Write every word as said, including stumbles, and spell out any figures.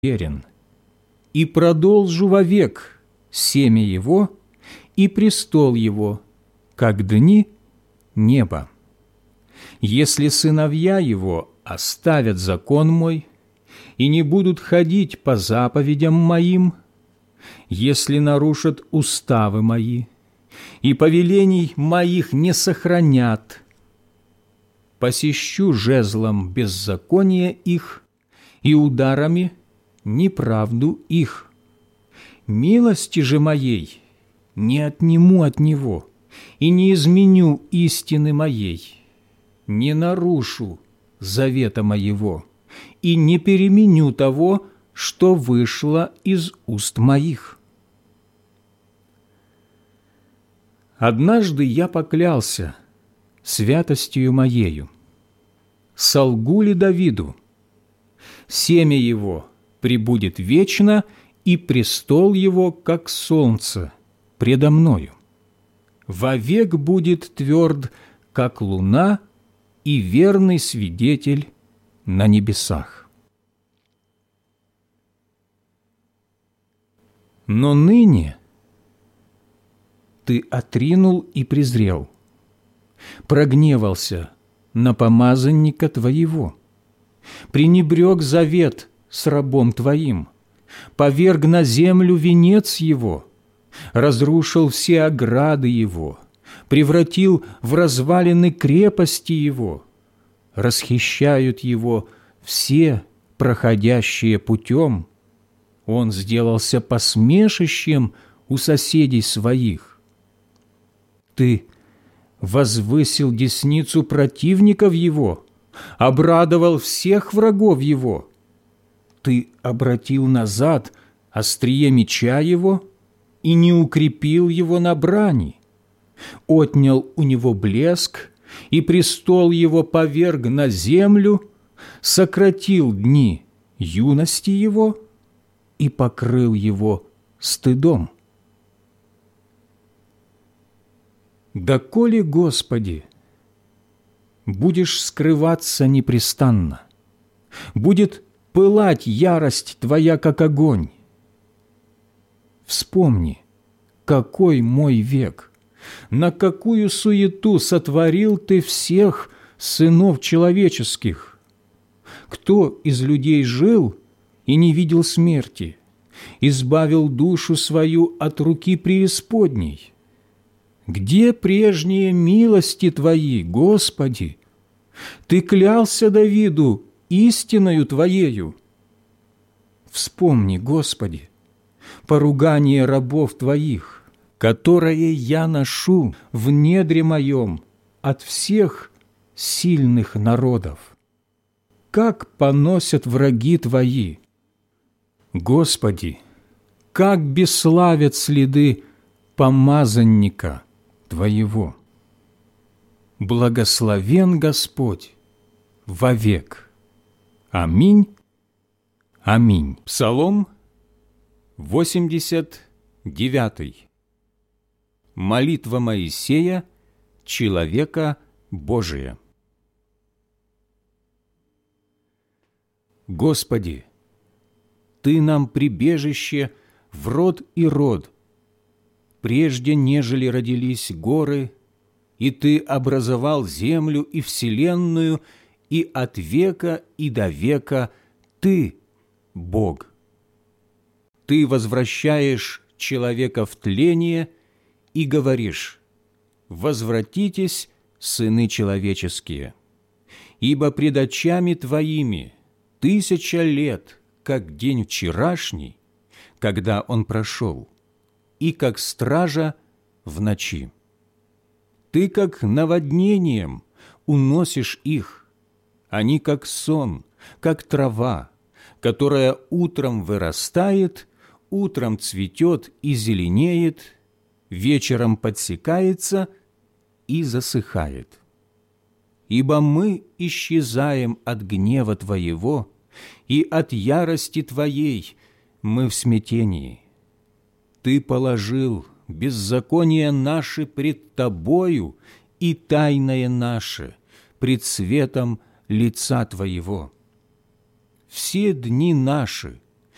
верен, и продолжу вовек семя его и престол его, как дни неба. Если сыновья его оставят закон мой и не будут ходить по заповедям моим, если нарушат уставы мои и повелений моих не сохранят, посещу жезлом беззакония их и ударами неправду их. Милости же моей не отниму от него и не изменю истины моей, не нарушу завета моего и не переменю того, что вышло из уст моих. Однажды я поклялся святостью моею. Солгу ли Давиду? Семя его пребудет вечно, и престол его, как солнце, предо мною. Вовек будет тверд, как луна, и верный свидетель на небесах. Но ныне ты отринул и презрел, прогневался на помазанника твоего, пренебрег завет с рабом твоим, поверг на землю венец его, разрушил все ограды его, превратил в развалины крепости его, расхищают его все проходящие путем. Он сделался посмешищем у соседей своих. Ты возвысил десницу противников его, обрадовал всех врагов его. Ты обратил назад острие меча его и не укрепил его на брани, отнял у него блеск, и престол его поверг на землю, сократил дни юности его и покрыл его стыдом. Доколе, Господи, будешь скрываться непрестанно, будет пылать ярость Твоя, как огонь. Вспомни, какой мой век, на какую суету сотворил Ты всех сынов человеческих. Кто из людей жил и не видел смерти, избавил душу свою от руки преисподней? Где прежние милости Твои, Господи? Ты клялся Давиду истиною Твоею. Вспомни, Господи, поругание рабов Твоих, которое я ношу в недре моем от всех сильных народов. Как поносят враги Твои! Господи, как бесславят следы помазанника Твоего! Благословен Господь вовек. Аминь. Аминь. Псалом восемьдесят девятый. Молитва Моисея, человека Божия. Господи, Ты нам прибежище в род и род, прежде нежели родились горы, и Ты образовал землю и вселенную, и от века и до века Ты – Бог. Ты возвращаешь человека в тление и говоришь: «Возвратитесь, сыны человеческие, ибо пред очами Твоими тысяча лет, как день вчерашний, когда он прошел, и как стража в ночи. Ты, как наводнением, уносишь их, они, как сон, как трава, которая утром вырастает, утром цветет и зеленеет, вечером подсекается и засыхает. Ибо мы исчезаем от гнева Твоего, и от ярости Твоей мы в смятении. Ты положил беззаконие наше пред Тобою и тайное наше пред светом лица Твоего. Все дни наши